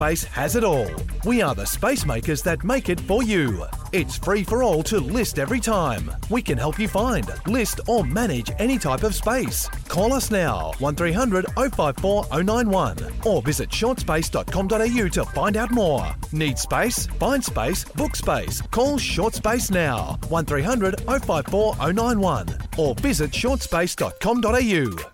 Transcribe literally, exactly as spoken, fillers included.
Space has it all. We are the space makers that make it for you. It's free for all to list every time. We can help you find, list or manage any type of space. Call us now, one three hundred oh five four oh nine one, or visit short space dot com dot a u to find out more. Need space? Find space, book space. Call Short Space now, one three hundred oh five four oh nine one, or visit short space dot com dot a u.